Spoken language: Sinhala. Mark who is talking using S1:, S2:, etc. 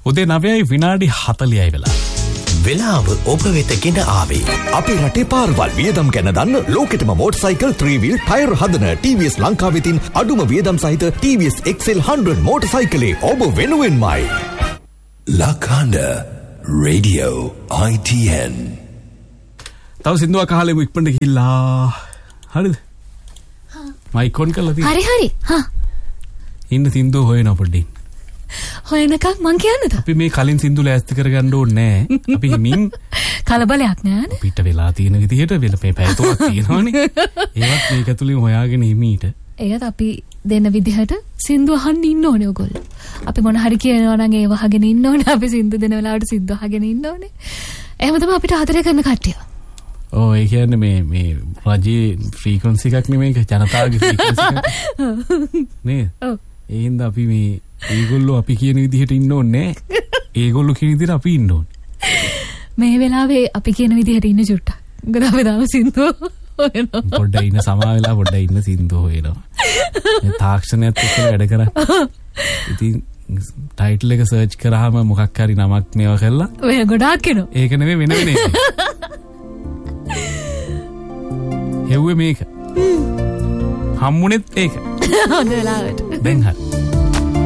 S1: උදේ 9:40 වෙලා.
S2: වෙලාව ඔබ වෙත ගෙන ආවේ. අපේ රටේ පාරවල් වියදම් ගැන දන්න ලෝකෙටම මෝටර්සයිකල් 3-wheel ටයර් හදන TVS ලංකාව වෙතින් අඩුම වියදම් සහිත TVS XL 100 මෝටර්සයිකලේ ඔබ වෙනුවෙන්මයි. ලකාන්ඩ රේඩියෝ ITN.
S1: තව සින්දුවක් අහලෙමු ඉක්මනට ගිහිල්ලා. හරිද? මයික් ඔන් කරලා තියෙනවා.
S3: හරි.
S1: ඉන්න සින්දුව හොයන පොඩ්ඩින්.
S3: හොයනකක් මං කියන්නද?
S1: අපි මේ කලින් සින්දු ලෑස්ති කරගන්න ඕනේ නෑ. අපි හිමින්
S3: කලබලයක් නෑනේ.
S1: පිට වෙලා තියෙන විදිහට මේ පැය තුනක් තියෙනවනේ. ඒවත් මේක ඇතුලේ හොයාගෙන හිමීට.
S3: ඒකත් අපි දෙන විදිහට සින්දු අහන්න ඉන්න ඕනේ ඔයගොල්ලෝ. අපි මොන හරි කියනවා නම් ඒව අහගෙන ඉන්න ඕනේ. අපි සින්දු දෙන වෙලාවට සින්දු අහගෙන ඉන්න ඕනේ. එහෙම තමයි අපිට ආදරය කරන කට්ටිය.
S1: ඔව් ඒ කියන්නේ මේ රජයේ ෆ්‍රීකවන්සි එකක් නෙමෙයි ජනතාවගේ ෆ්‍රීකවන්සි එකක්. නේ? ඔව්. ඒ හින්දා අපි මේ ඒගොල්ලෝ අපි කියන විදිහට ඉන්න ඕනේ නෑ. ඒගොල්ලෝ කියන විදිහට අපි ඉන්න ඕනේ.
S3: මේ වෙලාවේ අපි කියන විදිහට ඉන්න චුට්ටක්. මොකද අපි දාම සින්දු හොයනවා.
S1: පොඩ්ඩක් ඉන්න සමා වෙලා පොඩ්ඩක් ඉන්න සින්දු හොයනවා. මේ තාක්ෂණයත් එක්ක වැඩ කරා. ඉතින් ටයිටල් එක සර්ච් කරාම මොකක් හරි නමක් මේවා කළා.
S3: ඔය ගොඩාක් එනවා.
S1: ඒක නෙමෙයි වෙන වෙන එක. හෙව්වේ මේක. හම්මුනේත් ඒක.
S3: හොඳ වෙලාවට.
S1: දැන් හරි.